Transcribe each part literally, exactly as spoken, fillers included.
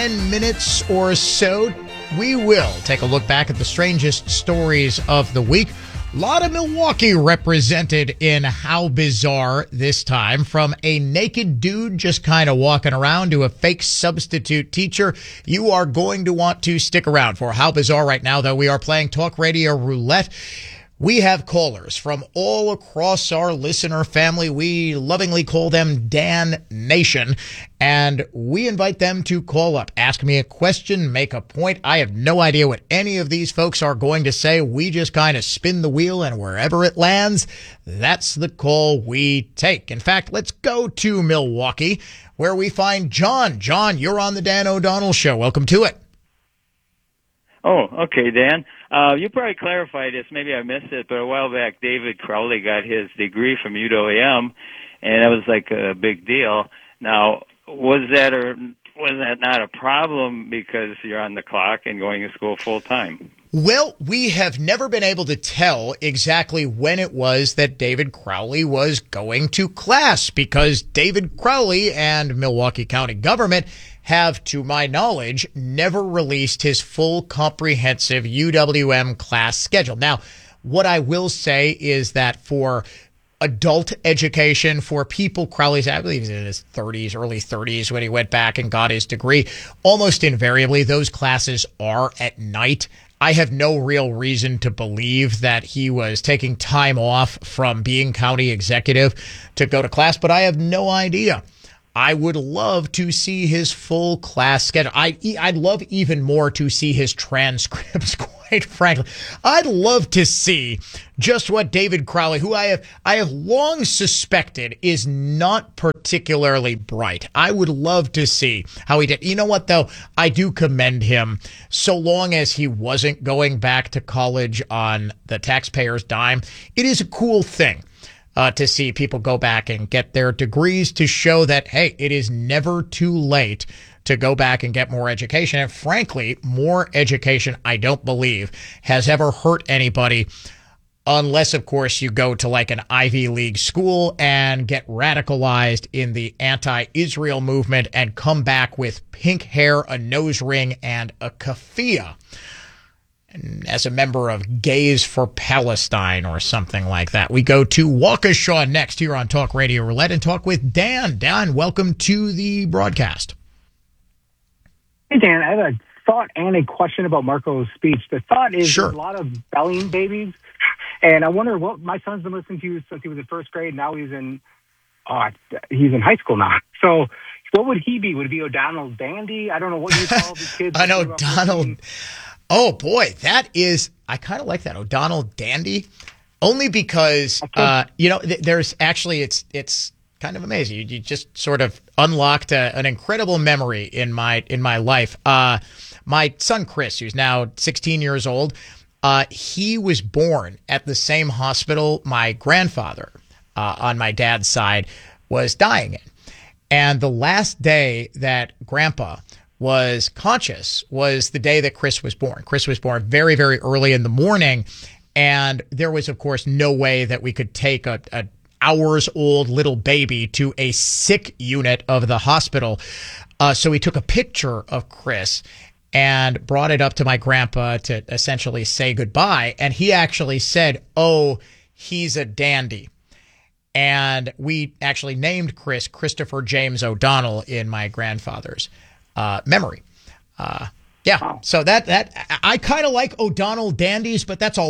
ten minutes or so, we will take a look back at the strangest stories of the week. A lot of Milwaukee represented in How Bizarre this time, from a naked dude just kind of walking around to a fake substitute teacher. You are going to want to stick around for How Bizarre right now, though. We are playing Talk Radio Roulette. We have callers from all across our listener family. We lovingly call them Dan Nation, and we invite them to call up, ask me a question, make a point. I have no idea what any of these folks are going to say. We just kind of spin the wheel, and wherever it lands, that's the call we take. In fact, let's go to Milwaukee, where we find John. John, you're on the Dan O'Donnell Show. Welcome to it. Oh, okay, Dan. Uh, you probably clarified this. Maybe I missed it, but a while back, David Crowley got his degree from U W M, and that was like a big deal. Now, was that or was that not a problem because you're on the clock and going to school full time? Well, we have never been able to tell exactly when it was that David Crowley was going to class, because David Crowley and Milwaukee County government have, to my knowledge, never released his full comprehensive U W M class schedule. Now, what I will say is that for adult education, for people, Crowley's, I believe he's in his thirties, early thirties when he went back and got his degree, almost invariably those classes are at night. I have no real reason to believe that he was taking time off from being county executive to go to class, but I have no idea. I would love to see his full class schedule. I, I'd love even more to see his transcripts, quite frankly. I'd love to see just what David Crowley, who I have I have long suspected is not particularly bright. I would love to see how he did. You know what, though? I do commend him, so long as he wasn't going back to college on the taxpayer's dime. It is a cool thing. Uh, to see people go back and get their degrees to show that, hey, it is never too late to go back and get more education. And frankly, more education, I don't believe, has ever hurt anybody, unless, of course, you go to like an Ivy League school and get radicalized in the anti-Israel movement and come back with pink hair, a nose ring, and a keffiyeh. As a member of Gays for Palestine or something like that. We go to Waukesha next here on Talk Radio Roulette and talk with Dan. Dan, welcome to the broadcast. Hey, Dan, I have a thought and a question about Marco's speech. The thought is Sure. There's a lot of spelling babies, and I wonder what my son's been listening to since he was in first grade. Now he's in uh, he's in high school now. So what would he be? Would it be O'Donnell Dandy? I don't know what you call these kids. I know, Donald. Oh, boy, that is, I kind of like that, O'Donnell Dandy, only because, uh, you know, th- there's actually, it's it's kind of amazing. You, you just sort of unlocked a, an incredible memory in my in my life. Uh, my son, Chris, who's now sixteen years old, uh, he was born at the same hospital my grandfather uh, on my dad's side was dying in. And the last day that Grandpa was conscious was the day that Chris was born. Chris was born very, very early in the morning, and there was, of course, no way that we could take a, a hours-old little baby to a sick unit of the hospital. Uh, so we took a picture of Chris and brought it up to my grandpa to essentially say goodbye, and he actually said, "Oh, he's a dandy." And we actually named Chris Christopher James O'Donnell in my grandfather's Uh, memory. Uh, yeah. Wow. So that, that I kind of like O'Donnell Dandies, but that's a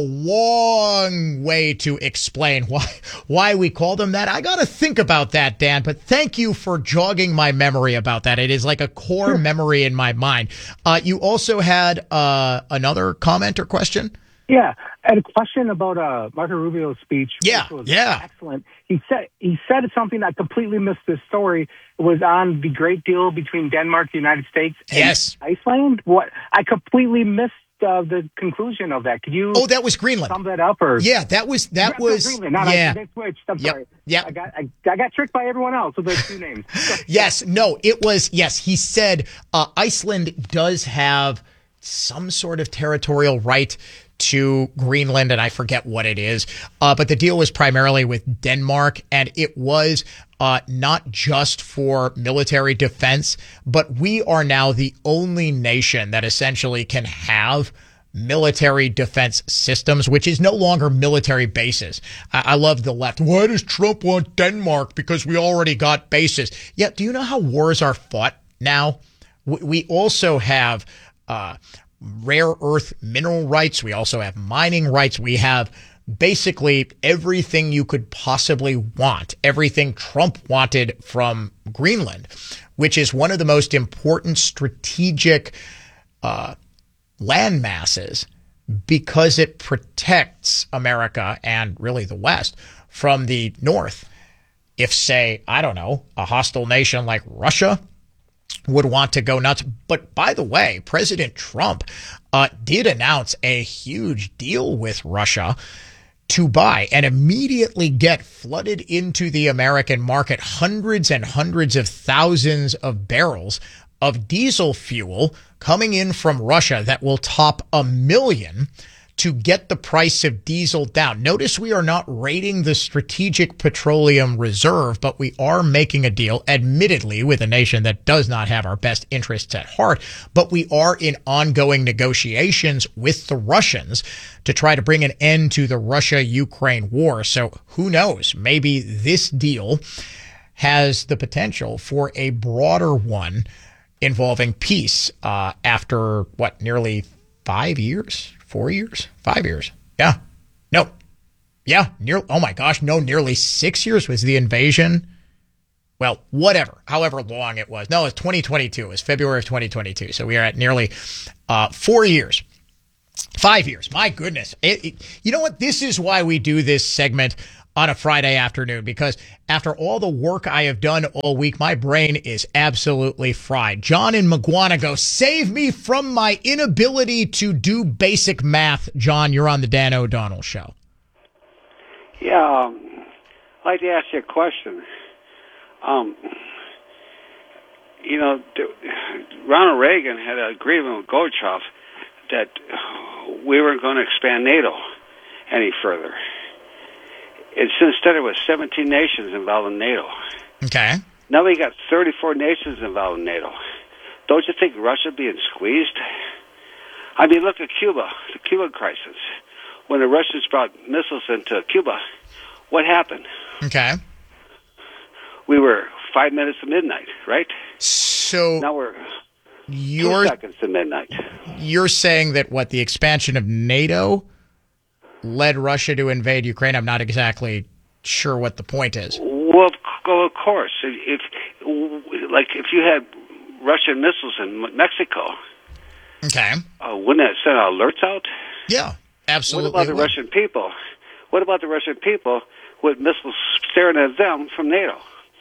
long way to explain why, why we call them that. I got to think about that, Dan, but thank you for jogging my memory about that. It is like a core sure. memory in my mind. Uh, you also had uh, another comment or question? Yeah, and a question about uh, Marco Rubio's speech. Yeah, which was yeah. excellent. He said he said something that I completely missed this story. It was on the great deal between Denmark, the United States, and yes. Iceland. What I completely missed uh, the conclusion of that. Could you? Oh, that was Greenland. Sum that up, or yeah, that was that was Greenland. Not yeah. I, switched. I'm yep. sorry. Yeah, I got I, I got tricked by everyone else with those two names. Yes, no, it was yes. He said uh, Iceland does have some sort of territorial right to Greenland, and I forget what it is. Uh, but the deal was primarily with Denmark, and it was uh, not just for military defense, but we are now the only nation that essentially can have military defense systems, which is no longer military bases. I, I love the left. Why does Trump want Denmark? Because we already got bases. Yeah, do you know how wars are fought now? We, we also have uh, rare earth mineral rights. We also have mining rights. We have basically everything you could possibly want, everything Trump wanted from Greenland, which is one of the most important strategic uh, land masses because it protects America and really the West from the North. If, say, I don't know, a hostile nation like Russia would want to go nuts. But by the way, President Trump uh, did announce a huge deal with Russia to buy and immediately get flooded into the American market hundreds and hundreds of thousands of barrels of diesel fuel coming in from Russia that will top a million to get the price of diesel down. Notice we are not raiding the Strategic Petroleum Reserve, but we are making a deal, admittedly, with a nation that does not have our best interests at heart. But we are in ongoing negotiations with the Russians to try to bring an end to the Russia-Ukraine war. So who knows? Maybe this deal has the potential for a broader one involving peace uh, after, what, nearly five years? Four years? Five years? Yeah. No. Yeah. Near. Oh my gosh. No, nearly six years was the invasion. Well, whatever. However long it was. No, it was twenty twenty-two. It was February of twenty twenty-two. So we are at nearly uh, four years. Five years. My goodness. It, it, you know what? This is why we do this segment on a Friday afternoon, because after all the work I have done all week, my brain is absolutely fried. John in Mugwanago, save me from my inability to do basic math. John, you're on the Dan O'Donnell Show. Yeah, um, I'd like to ask you a question. Um, you know, Ronald Reagan had an agreement with Gorbachev that we weren't going to expand NATO any further. And since then, there was seventeen nations involved in NATO. Okay. Now we got thirty-four nations involved in NATO. Don't you think Russia being squeezed? I mean, look at Cuba, the Cuban crisis. When the Russians brought missiles into Cuba, what happened? Okay. We were five minutes to midnight, right? So now we're you're, two seconds to midnight. You're saying that, what, the expansion of NATO led Russia to invade Ukraine? I'm not exactly sure what the point is. Well, of course. If, like, if you had Russian missiles in Mexico, okay, uh, wouldn't that send alerts out? Yeah, absolutely. What about the Russian people? What about the Russian people with missiles staring at them from NATO?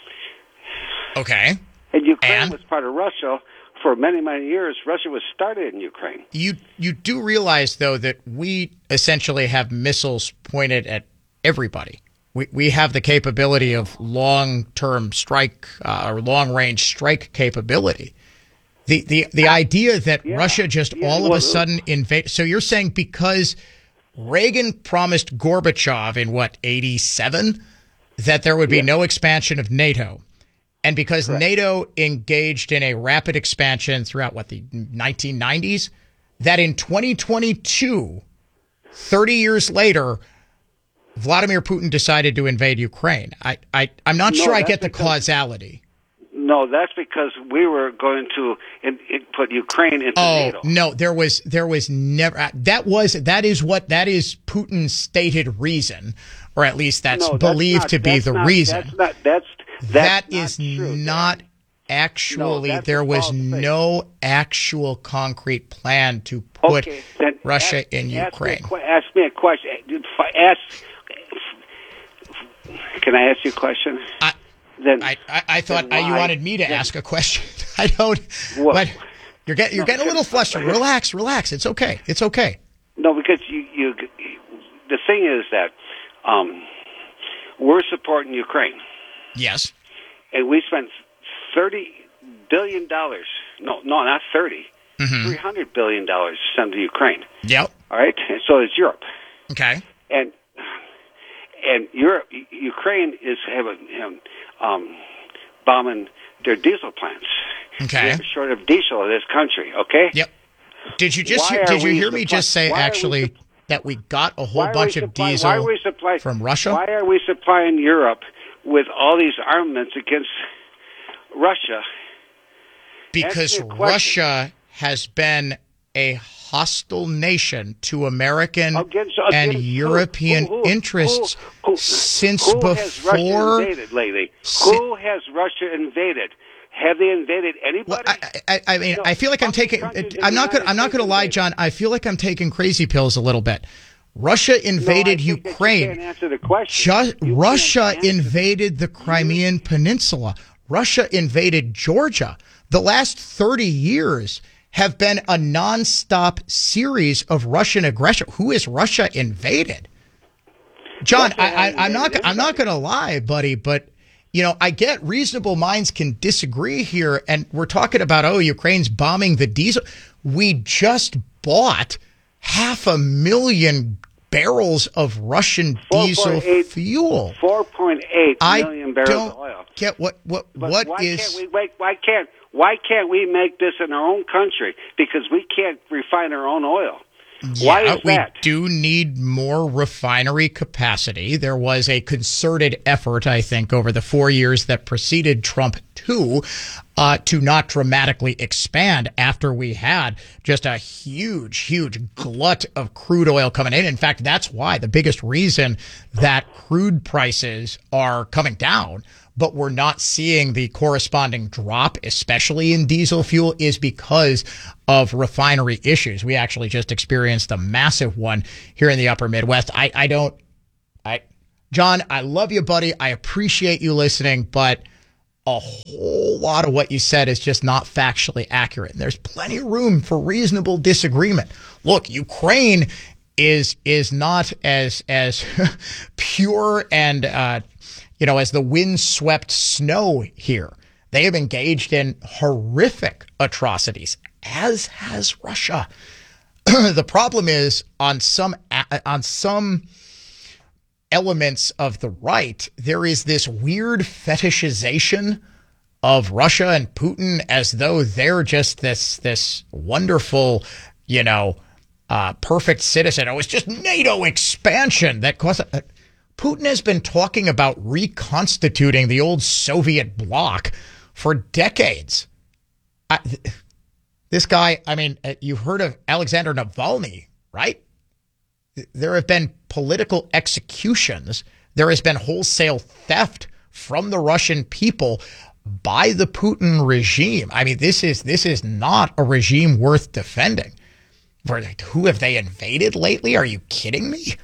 Okay. And Ukraine and? was part of Russia. For many, many years, Russia was started in Ukraine. You you do realize, though, that we essentially have missiles pointed at everybody. We we have the capability of long-term strike uh, or long-range strike capability. The the the idea that yeah. Russia just yeah, all well, of a sudden invade. So you're saying because Reagan promised Gorbachev in what, eighty-seven, that there would be yeah. no expansion of NATO. And because Correct. NATO engaged in a rapid expansion throughout, what, the nineteen nineties, that in twenty twenty-two, thirty years later, Vladimir Putin decided to invade Ukraine. I, I, I'm not no, sure I get the because, causality. No, that's because we were going to in, in put Ukraine into oh, NATO. Oh, no, there was there was never that was that is what that is Putin's stated reason, or at least that's no, believed that's not, to be the not, reason. That's not that's That's that not is true, not Dan. actually, no, there was no thing. actual concrete plan to put okay, then Russia ask, in ask Ukraine. Me a, ask me a question. Ask, can I ask you a question? I, then, I, I, I thought why, you wanted me to then, ask a question. I don't. Well, but you're getting you're no, getting a little flustered. Relax, relax. It's okay. It's okay. No, because you, you the thing is that um, we're supporting Ukraine. Yes. And we spent thirty billion dollars. No, no, not thirty. Mm-hmm. three hundred billion dollars to send to Ukraine. Yep. All right? And so is Europe. Okay. And and Europe, Ukraine is having um, bombing their diesel plants. Okay. We have a shortage of diesel in this country. Okay. Yep. Did you just Why hear, did you we hear me supply- just say why are we actually supp- that we got a whole why are bunch we of supply- diesel why are we supply- from Russia? Why are we supplying Europe with all these armaments against Russia? Because Answer your question. Russia has been a hostile nation to American Against- and against who? European Who- who- interests who- who- since who has Russia before. invaded lately? si- Who has Russia invaded? Have they invaded anybody? Well, I, I, I mean, No, I feel like I'm how many taking. countries in I'm the not going. United I'm not States going to lie, invaded? John. I feel like I'm taking crazy pills a little bit. Russia invaded no, I think that Ukraine. You can't answer the question. Just, You can't Russia answer- invaded the Crimean Peninsula. Russia invaded Georgia. The last thirty years have been a nonstop series of Russian aggression. Who is Russia invaded? John, Russia I, hasn't I, I'm not. invaded I'm not anybody. going to lie, buddy, but. You know, I get reasonable minds can disagree here, and we're talking about, oh, Ukraine's bombing the diesel. We just bought half a million barrels of Russian diesel four point eight fuel. four point eight I million barrels don't of oil. get what what But what why is. Can't we wait, why can't why can't we make this in our own country? Because we can't refine our own oil. Why Yeah, is we that? do need more refinery capacity. There was a concerted effort, I think, over the four years that preceded Trump two, uh, to not dramatically expand after we had just a huge, huge glut of crude oil coming in. In fact, that's why the biggest reason that crude prices are coming down, but we're not seeing the corresponding drop, especially in diesel fuel, is because of refinery issues. We actually just experienced a massive one here in the upper Midwest. I, I don't, I, John, I love you, buddy. I appreciate you listening, but a whole lot of what you said is just not factually accurate. And there's plenty of room for reasonable disagreement. Look, Ukraine is, is not as, as pure and, uh, you know, as the windswept snow here. They have engaged in horrific atrocities, as has Russia. The problem is on some on some elements of the right, there is this weird fetishization of Russia and Putin as though they're just this this wonderful, you know, uh, perfect citizen. Oh, it's just NATO expansion that caused. Uh, Putin has been talking about reconstituting the old Soviet bloc for decades. I, this guy, I mean, you've heard of Alexander Navalny, right? There have been political executions. There has been wholesale theft from the Russian people by the Putin regime. I mean, this is this is not a regime worth defending. Who have they invaded lately? Are you kidding me?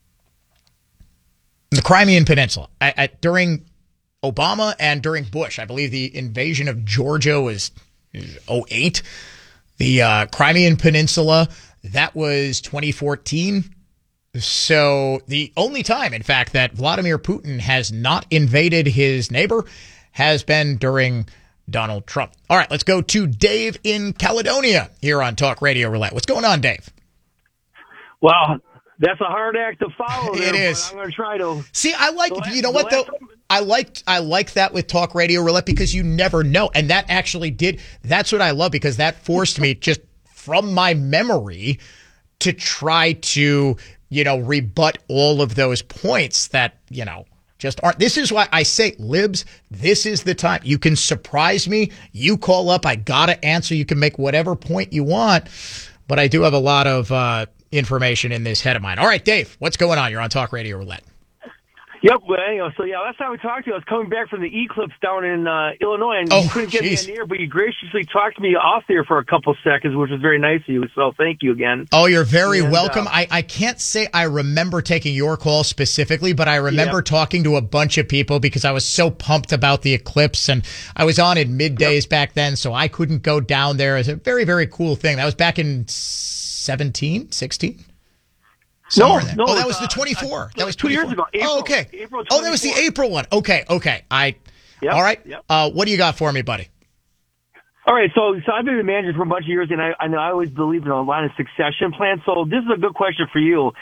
The Crimean Peninsula. I, I, during Obama and during Bush, I believe the invasion of Georgia was oh eight. The uh, Crimean Peninsula, that was twenty fourteen. So the only time, in fact, that Vladimir Putin has not invaded his neighbor has been during Donald Trump. All right, let's go to Dave in Caledonia here on Talk Radio Roulette. What's going on, Dave? Well, that's a hard act to follow. There, It is. But I'm going to try to. See, I like, The you know last- what, the though? last- I liked, I like that with Talk Radio Roulette because you never know. And that actually did, that's what I love because that forced me just from my memory to try to, you know, rebut all of those points that, you know, just aren't. This is why I say, libs, this is the time. You can surprise me. You call up. I got to answer. You can make whatever point you want. But I do have a lot of uh, information in this head of mine. All right, Dave, what's going on? You're on Talk Radio Roulette. Yep. Well, anyway, so yeah, last time we talked to you, I was coming back from the eclipse down in uh, Illinois, and Oh, you couldn't get geez. me in the air, but you graciously talked to me off there for a couple seconds, which was very nice of you. So thank you again. Oh, you're very And, welcome. uh, I, I can't say I remember taking your call specifically, but I remember Yep. talking to a bunch of people because I was so pumped about the eclipse. And I was on in middays back then, so I couldn't go down there. It was a very, very cool thing. That was back in seventeen, sixteen? Somewhere in there. no, Oh, that it was was, the twenty-four. uh, that was two years twenty-four. ago, April. Oh, okay. April oh, that was the twenty-fourth. April one. Okay, okay. I. Yep, All right. yep. Uh, what do you got for me, buddy? All right, so so I've been a manager for a bunch of years, and I, I know I always believe in a line of succession plan. So this is a good question for you.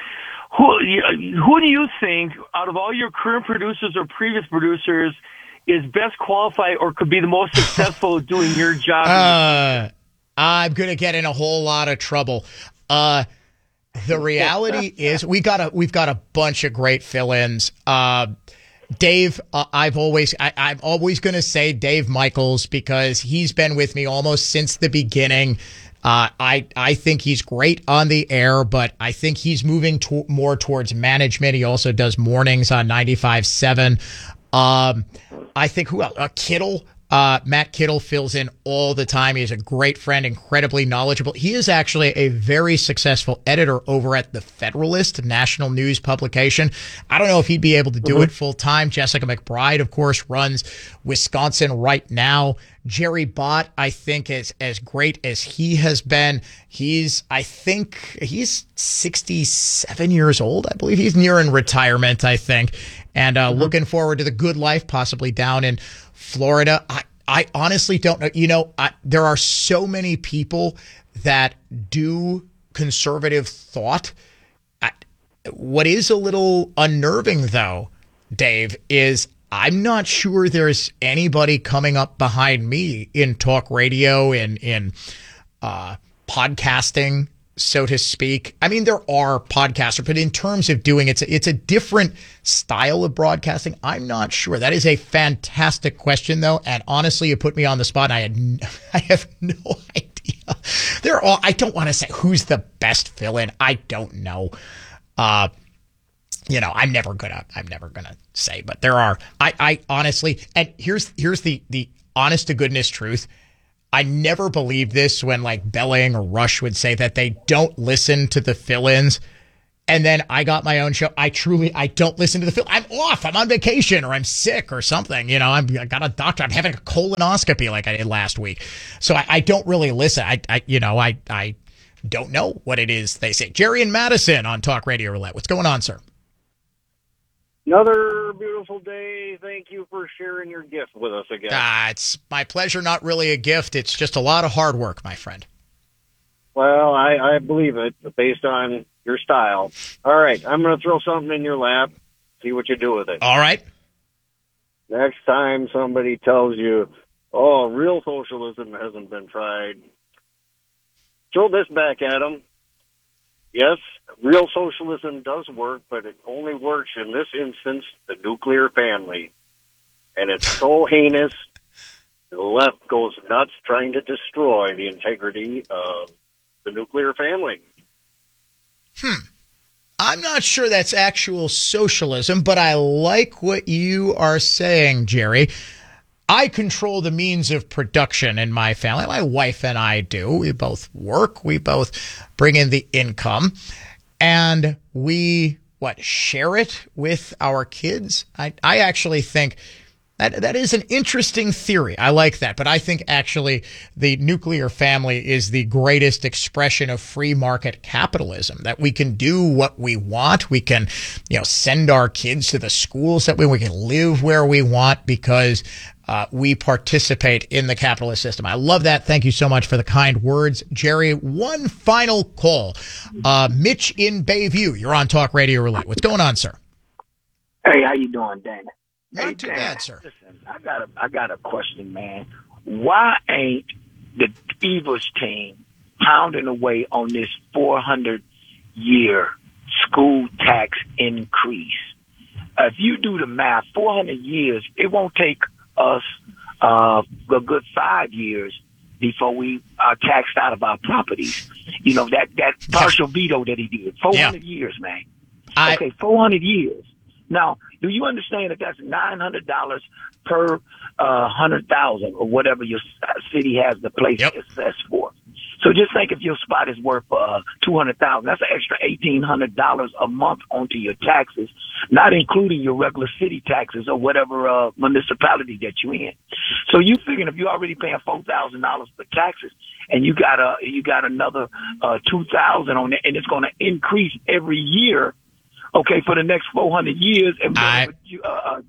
who who do you think out of all your current producers or previous producers is best qualified or could be the most successful doing your job? Uh, I'm going to get in a whole lot of trouble. Uh, the reality is we got a, we've got a bunch of great fill-ins. Uh, Dave, uh, I've always, I, I'm always going to say Dave Michaels because he's been with me almost since the beginning. Uh, I, I think he's great on the air, but I think he's moving to, more towards management. He also does mornings on ninety-five seven. Um, I think who else? Uh, Kittle. Uh, Matt Kittle fills in all the time. He's a great friend, incredibly knowledgeable. He is actually a very successful editor over at the Federalist, national news publication. I don't know if he'd be able to do mm-hmm. it full time. Jessica McBride, of course, runs Wisconsin Right Now. Jerry Bott, I think, is as great as he has been. He's, I think, he's sixty-seven years old. I believe he's nearing retirement, I think, and uh, mm-hmm. looking forward to the good life, possibly down in Florida. I, I honestly don't know. You know, I, there are so many people that do conservative thought. I, what is a little unnerving, though, Dave, is I'm not sure there's anybody coming up behind me in talk radio and in uh, podcasting, so to speak. I mean, there are podcasters, but in terms of doing it, it's a, it's a different style of broadcasting. I'm not sure. That is a fantastic question, though. And honestly, you put me on the spot. And I had, n- I have no idea. They're all. I don't want to say who's the best fill-in. I don't know. Uh, you know, I'm never gonna. I'm never gonna say. But there are. I, I honestly. And here's here's the the honest to goodness truth. I never believed this when like Belling or Rush would say that they don't listen to the fill-ins. And then I got my own show. I truly, I don't listen to the fill. I'm off. I'm on vacation or I'm sick or something. You know, I'm, I got a doctor. I'm having a colonoscopy like I did last week. So I, I don't really listen. I, I, you know, I, I don't know what it is they say. Jerry and Madison on Talk Radio Roulette. What's going on, sir? Another beautiful day. Thank you for sharing your gift with us again. Ah, it's my pleasure. Not really a gift. It's just a lot of hard work, my friend. Well, I, I believe it based on your style. All right, I'm going to throw something in your lap. See what you do with it. All right. Next time somebody tells you, oh, real socialism hasn't been tried, throw this back at them. Yes, real socialism does work, but it only works in this instance, the nuclear family. And it's so heinous, the left goes nuts trying to destroy the integrity of the nuclear family. Hmm. I'm not sure that's actual socialism, but I like what you are saying, Jerry. I control the means of production in my family. My wife and I do. We both work. We both bring in the income. And we, what, share it with our kids? I, I actually think that that is an interesting theory. I like that. But I think actually the nuclear family is the greatest expression of free market capitalism, that we can do what we want. We can, you know, send our kids to the schools that we, we can live where we want because Uh, we participate in the capitalist system. I love that. Thank you so much for the kind words, Jerry. One final call. Uh, Mitch in Bayview, you're on Talk Radio Roulette. What's going on, sir? Hey, how you doing, Dan? Not hey, too Dan, bad, sir. Listen, I got a, I got a question, man. Why ain't the Evers team pounding away on this four hundred year school tax increase? Uh, if you do the math, four hundred years, it won't take us uh, a good five years before we are taxed out of our properties. You know, that, that partial veto that he did. four hundred yeah. years, man. I, okay, four hundred years. Now, do you understand that that's nine hundred dollars per uh, one hundred thousand or whatever your city has the place yep. assessed for? So just think if your spot is worth uh, two hundred thousand dollars, that's an extra eighteen hundred dollars a month onto your taxes, not including your regular city taxes or whatever uh, municipality that you're in. So you figuring if you're already paying four thousand dollars for taxes and you got a, you got another uh, two thousand dollars on it, and it's going to increase every year, okay, for the next four hundred years. And I, uh,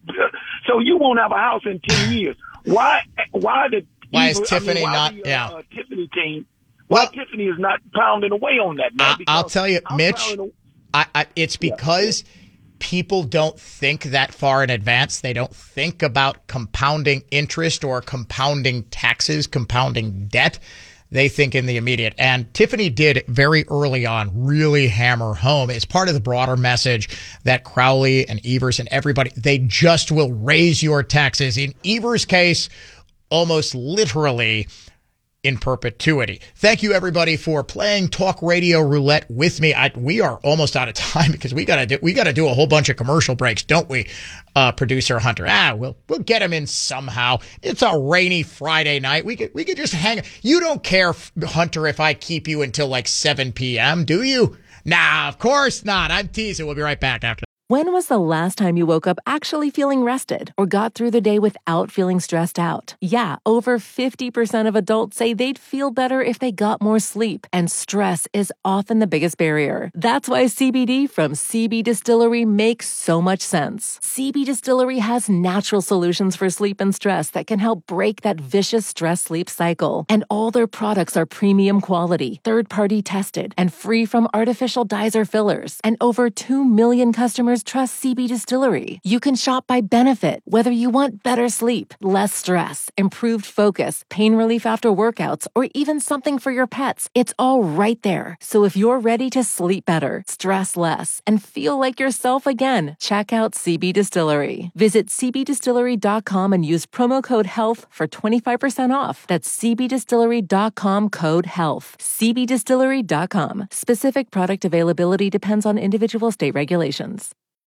so you won't have a house in ten years. Why, why did Why is Even, Tiffany I mean, not? The, yeah, uh, Tiffany team. Why well, Tiffany is not pounding away on that, man? I, I'll tell you, I'm Mitch. pounding, I, I, it's because people don't think that far in advance. They don't think about compounding interest or compounding taxes, compounding debt. They think in the immediate. And Tiffany did very early on really hammer home. It's part of the broader message that Crowley and Evers and everybody, they just will raise your taxes. In Evers' case, almost literally in perpetuity. Thank you, everybody, for playing Talk Radio Roulette with me. I, we are almost out of time because we gotta do we gotta do a whole bunch of commercial breaks, don't we, uh, producer Hunter? Ah, we'll we'll get him in somehow. It's a rainy Friday night. We could we could just hang. You don't care, Hunter, if I keep you until like seven p.m., do you? Nah, of course not. I'm teasing. We'll be right back after. When was the last time you woke up actually feeling rested or got through the day without feeling stressed out? Yeah, over fifty percent of adults say they'd feel better if they got more sleep, and stress is often the biggest barrier. That's why C B D from C B Distillery makes so much sense. C B Distillery has natural solutions for sleep and stress that can help break that vicious stress-sleep cycle. And all their products are premium quality, third-party tested, and free from artificial dyes or fillers. And over two million customers trust C B Distillery. You can shop by benefit, whether you want better sleep, less stress, improved focus, pain relief after workouts, or even something for your pets. It's all right there. So if you're ready to sleep better, stress less, and feel like yourself again, check out C B Distillery. Visit c b distillery dot com and use promo code HEALTH for twenty-five percent off. That's c b distillery dot com code HEALTH. c b distillery dot com. Specific product availability depends on individual state regulations.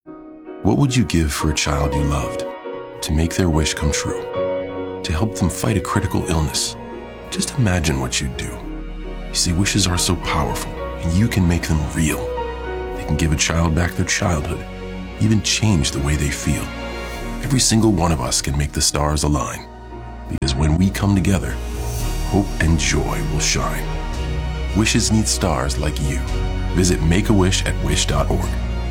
What would you give for a child you loved? To make their wish come true? To help them fight a critical illness? Just imagine what you'd do. You see, wishes are so powerful, and you can make them real. They can give a child back their childhood, even change the way they feel. Every single one of us can make the stars align. Because when we come together, hope and joy will shine. Wishes need stars like you. Visit Make a Wish at wish dot org.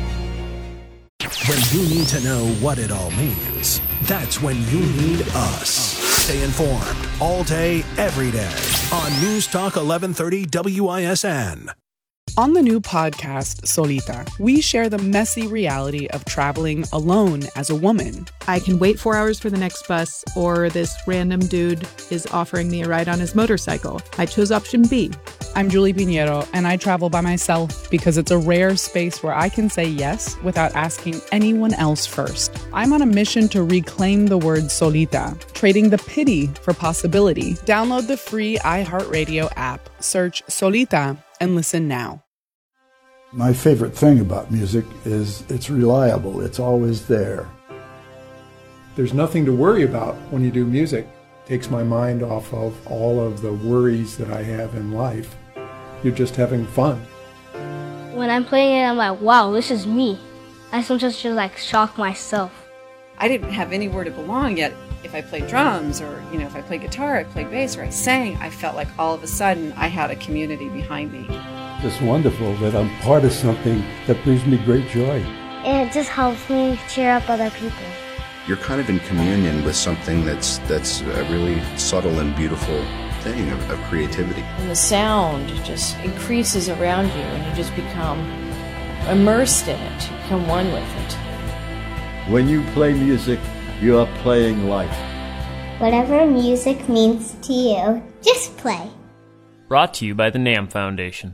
When you need to know what it all means, that's when you need us. Stay informed all day, every day on News Talk eleven thirty W I S N. On the new podcast, Solita, we share the messy reality of traveling alone as a woman. I can wait four hours for the next bus, or this random dude is offering me a ride on his motorcycle. I chose option B. I'm Julie Pinheiro, and I travel by myself because it's a rare space where I can say yes without asking anyone else first. I'm on a mission to reclaim the word solita, trading the pity for possibility. Download the free iHeartRadio app, search Solita, and listen now. My favorite thing about music is it's reliable. It's always there. There's nothing to worry about when you do music. It takes my mind off of all of the worries that I have in life. You're just having fun. When I'm playing it, I'm like, wow, this is me. I sometimes just like shock myself. I didn't have anywhere to belong yet. If I played drums or, you know, if I played guitar, I played bass, or I sang, I felt like all of a sudden I had a community behind me. It's wonderful that I'm part of something that brings me great joy. And it just helps me cheer up other people. You're kind of in communion with something that's that's a really subtle and beautiful thing of, of creativity. And the sound just increases around you and you just become immersed in it. You become one with it. When you play music, you are playing life. Whatever music means to you, just play. Brought to you by the NAMM Foundation.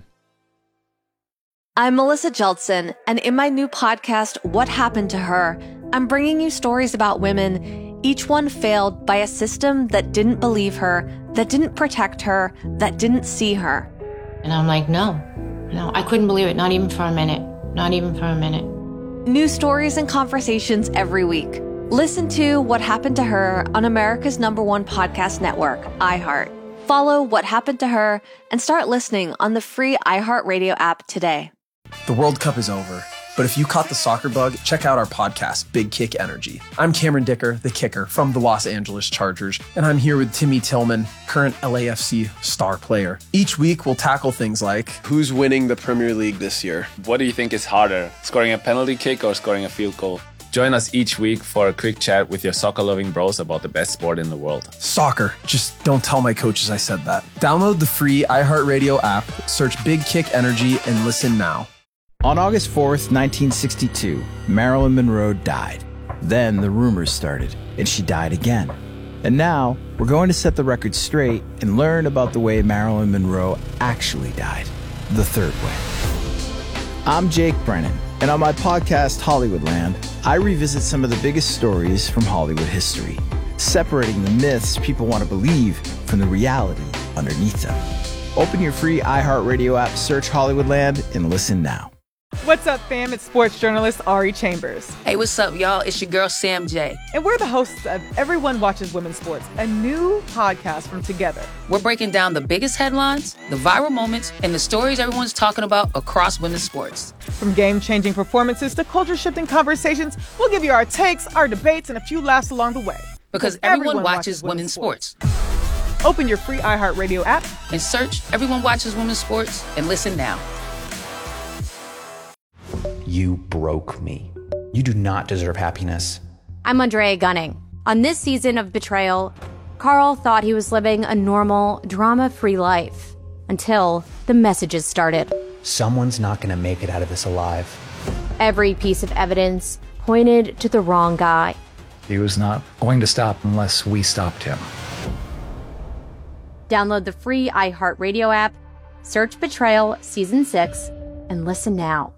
I'm Melissa Jeltsin, and in my new podcast, What Happened to Her, I'm bringing you stories about women, each one failed by a system that didn't believe her, that didn't protect her, that didn't see her. And I'm like, no, no, I couldn't believe it, not even for a minute, not even for a minute. New stories and conversations every week. Listen to What Happened to Her on America's number one podcast network, iHeart. Follow What Happened to Her and start listening on the free iHeartRadio app today. The World Cup is over, but if you caught the soccer bug, check out our podcast, Big Kick Energy. I'm Cameron Dicker, the kicker from the Los Angeles Chargers, and I'm here with Timmy Tillman, current L A F C star player. Each week, we'll tackle things like, who's winning the Premier League this year? What do you think is harder, scoring a penalty kick or scoring a field goal? Join us each week for a quick chat with your soccer-loving bros about the best sport in the world. Soccer. Just don't tell my coaches I said that. Download the free iHeartRadio app, search Big Kick Energy, and listen now. On August fourth, nineteen sixty-two, Marilyn Monroe died. Then the rumors started, and she died again. And now, we're going to set the record straight and learn about the way Marilyn Monroe actually died. The third way. I'm Jake Brennan, and on my podcast, Hollywoodland, I revisit some of the biggest stories from Hollywood history, separating the myths people want to believe from the reality underneath them. Open your free iHeartRadio app, search Hollywoodland, and listen now. What's up, fam? It's sports journalist Ari Chambers. Hey, what's up, y'all? It's your girl, Sam J. And we're the hosts of Everyone Watches Women's Sports, a new podcast from Together. We're breaking down the biggest headlines, the viral moments, and the stories everyone's talking about across women's sports. From game-changing performances to culture-shifting conversations, we'll give you our takes, our debates, and a few laughs along the way. Because, because everyone, everyone watches, watches women's sports. sports. Open your free iHeartRadio app and search Everyone Watches Women's Sports and listen now. You broke me. You do not deserve happiness. I'm Andrea Gunning. On this season of Betrayal, Carl thought he was living a normal, drama-free life until the messages started. Someone's not going to make it out of this alive. Every piece of evidence pointed to the wrong guy. He was not going to stop unless we stopped him. Download the free iHeartRadio app, search Betrayal Season six, and listen now.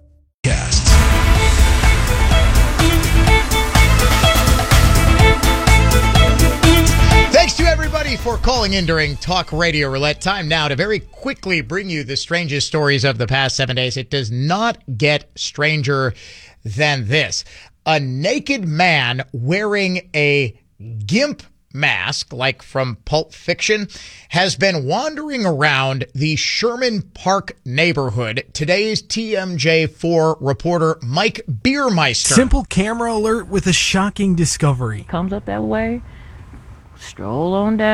Thanks to everybody for calling in during Talk Radio Roulette. Time now to very quickly bring you the strangest stories of the past seven days. It does not get stranger than this. A naked man wearing a gimp mask, like from Pulp Fiction, has been wandering around the Sherman Park neighborhood. Today's T M J four reporter Mike Biermeister. Simple camera alert with a shocking discovery. Comes up that way, stroll on down.